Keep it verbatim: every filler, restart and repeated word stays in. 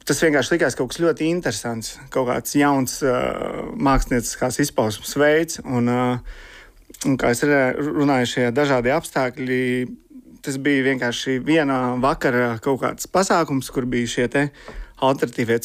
tas vienkārši likās kaut kas ļoti interesants, kaut kāds jauns uh, mākslinieckās izpausmes veids. Un, uh, un kā es runāju, šie dažādie apstākļi, tas bija vienkārši vienā vakarā kaut kāds pasākums, kur bija šie te alternatīvie